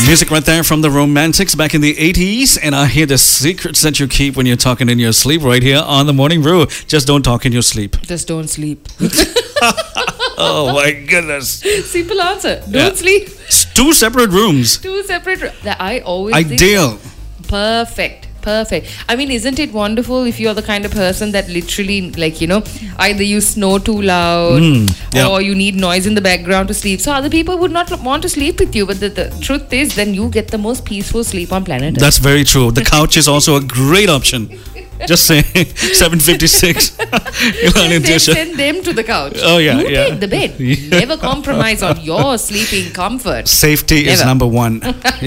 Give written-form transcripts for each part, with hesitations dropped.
Music right there from the Romantics back in the 80s. And I hear the secrets that you keep when you're talking in your sleep right here on the Morning Brew. Just don't talk in your sleep. Just don't sleep. Oh my goodness. Simple answer. Don't sleep. Two separate rooms. Two separate I always Ideal. think perfect. I mean, isn't it wonderful if you're the kind of person that literally, like, either you snore too loud or you need noise in the background to sleep. So other people would not want to sleep with you. But the truth is, then you get the most peaceful sleep on planet Earth. That's very true. The couch is also a great option. Just saying. 7:56. Send them to the couch. Oh, yeah. You take the bed. Never compromise on your sleeping comfort. Safety is number one.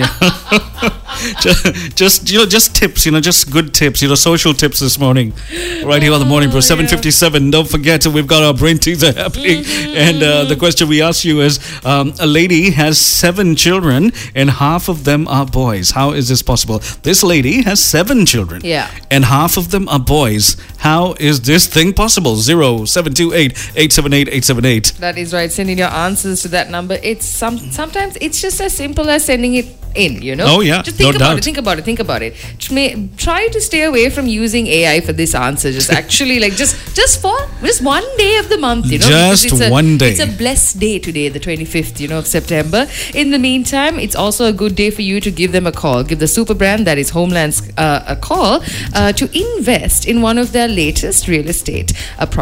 just tips, just good tips, social tips this morning. Right here on the Morning Brew, 7:57. Don't forget, we've got our brain teaser happening. And the question we asked you is, a lady has 7 children and half of them are boys. How is this possible? This lady has 7 children. Yeah. And half of them are boys. How is this thing possible? 0728-878-878. That is right. Send in your answers to that number. It's sometimes it's just as simple as sending it in, Oh, yeah. Just think about it. Try to stay away from using AI for this answer. Just actually, just one day of the month, Just one day. It's a blessed day today, the 25th, of September. In the meantime, it's also a good day for you to give them a call. Give the super brand, that is Homelands, a call to invest in one of their latest real estate